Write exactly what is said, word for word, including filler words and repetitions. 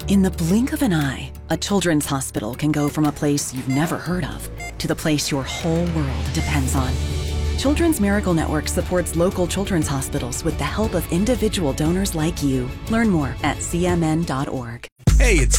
In the blink of an eye, a children's hospital can go from a place you've never heard of to the place your whole world depends on. Children's Miracle Network supports local children's hospitals with the help of individual donors like you. Learn more at c m n dot org. Hey, it's